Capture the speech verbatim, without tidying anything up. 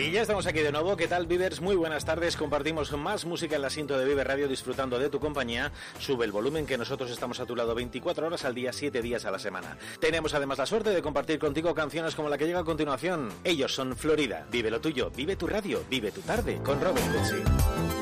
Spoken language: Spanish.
Y ya estamos aquí de nuevo. ¿Qué tal, Vivers? Muy buenas tardes. Compartimos más música en la cinta de Viver Radio, disfrutando de tu compañía. Sube el volumen, que nosotros estamos a tu lado veinticuatro horas al día, siete días a la semana. Tenemos además la suerte de compartir contigo canciones como la que llega a continuación. Ellos son Florida. Vive lo tuyo, vive tu radio, vive tu tarde con Robert Gucci.